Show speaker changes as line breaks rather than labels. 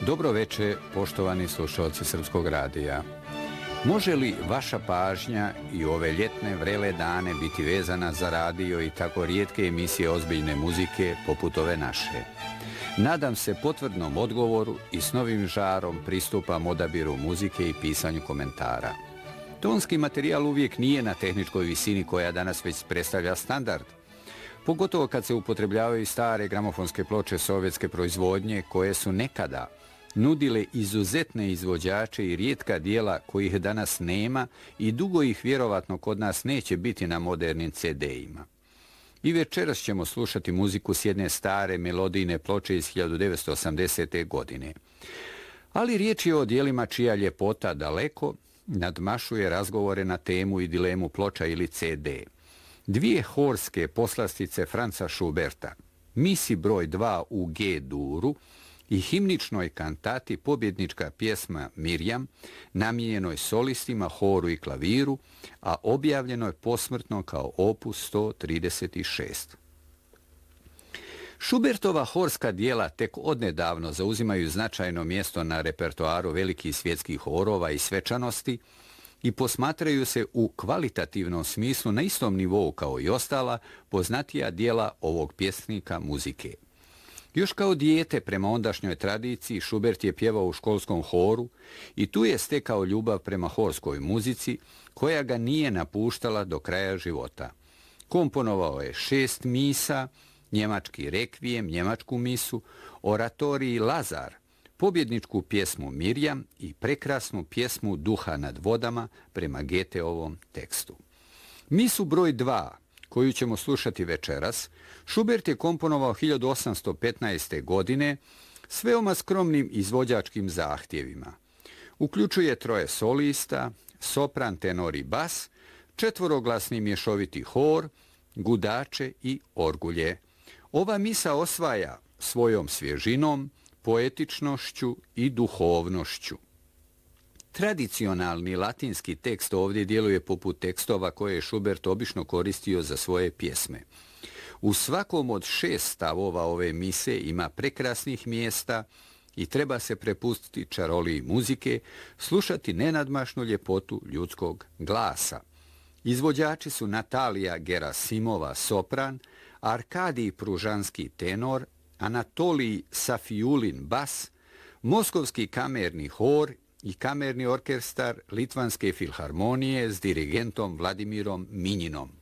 Dobro večer, poštovani slušalci Srpskog radija. Može li vaša pažnja i ove ljetne vrele dane biti vezana za radio i tako rijetke emisije ozbiljne muzike poput ove naše? Nadam se potvrdnom odgovoru i s novim žarom pristupam odabiru muzike i pisanju komentara. Tonski materijal uvijek nije na tehničkoj visini koja danas već predstavlja standard. Pogotovo kad se upotrebljavaju stare gramofonske ploče sovjetske proizvodnje koje su nekada nudile izuzetne izvođače i rijetka dijela kojih danas nema i dugo ih vjerovatno kod nas neće biti na modernim CD-ima. I večeras ćemo slušati muziku s jedne stare melodijne ploče iz 1980. godine. Ali riječ je o dijelima čija ljepota daleko nadmašuje razgovore na temu i dilemu ploča ili CD. Dvije horske poslastice Franza Schuberta, misi broj 2 u G-duru i himničnoj kantati pobjednička pjesma Mirjam, namijenjenoj solistima, horu i klaviru, a objavljenoj posmrtno kao opus 136. Schubertova horska dijela tek odnedavno zauzimaju značajno mjesto na repertoaru velikih svjetskih horova i svečanosti i posmatraju se u kvalitativnom smislu na istom nivou kao i ostala poznatija dijela ovog pjesnika muzike. Još kao dijete prema ondašnjoj tradiciji Schubert je pjevao u školskom horu i tu je stekao ljubav prema horskoj muzici koja ga nije napuštala do kraja života. Komponovao je 6 misa, njemački rekvijem, njemačku misu, oratoriji Lazar, pobjedničku pjesmu Mirjam i prekrasnu pjesmu Duha nad vodama prema Goetheovom tekstu. Misu broj 2, koju ćemo slušati večeras, Schubert je komponovao 1815. godine s veoma skromnim izvođačkim zahtjevima. Uključuje 3 solista, sopran, tenor i bas, 4-glasni mješoviti hor, gudače i orgulje. Ova misa osvaja svojom svježinom, poetičnošću i duhovnošću. Tradicionalni latinski tekst ovdje djeluje poput tekstova koje je Schubert obično koristio za svoje pjesme. U svakom od 6 stavova ove mise ima prekrasnih mjesta i treba se prepustiti čaroliji muzike, slušati nenadmašnu ljepotu ljudskog glasa. Izvođači su Natalija Gerasimova sopran, Arkadij Pružanski tenor, Anatolij Safijulin bas, Moskovski kamerni hor i kamerni orkestar Litvanske filharmonije s dirigentom Vladimirom Minjinom.